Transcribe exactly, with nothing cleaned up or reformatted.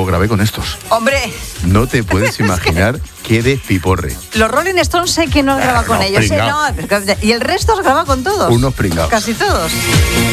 grabé con estos. ¡Hombre! No te puedes imaginar qué despiporre. Los Rolling Stones sé que no has grabado con unos ellos. ¿eh? pringaos. No, y el resto has grabado con todos. Unos pringados. Casi todos.